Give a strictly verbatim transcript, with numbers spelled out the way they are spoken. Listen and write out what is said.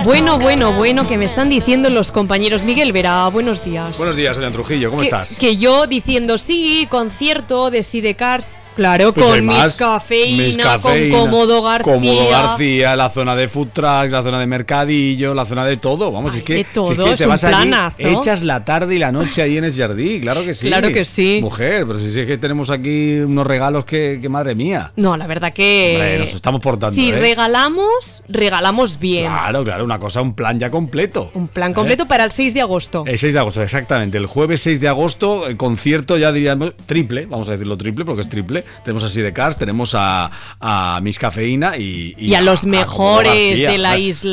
Bueno, bueno, bueno, que me están diciendo los compañeros. Miguel Vera, buenos días. Buenos días, Elian Trujillo, ¿cómo que, estás? Que yo diciendo sí, concierto de Sidecars. Claro, pues con mis cafeína, con Cómodo García. Cómodo García, la zona de food trucks, la zona de mercadillo, la zona de todo. Vamos, Ay, es que, de todo, si es que es te vas un allí, planazo. echas la tarde y la noche ahí en Es Jardí, claro que sí. Claro que sí. Mujer, pero si sí es que tenemos aquí unos regalos que, que madre mía. No, la verdad que... Hombre, nos estamos portando, Si ¿eh? regalamos, regalamos bien. Claro, claro, una cosa, un plan ya completo. Un plan completo ¿eh? Para el seis de agosto. El seis de agosto, exactamente. El jueves seis de agosto, el concierto ya diríamos triple, vamos a decirlo triple porque es triple. Tenemos así de Cars, tenemos a, a Miss Cafeína y, y, y a, a los mejores a de la isla.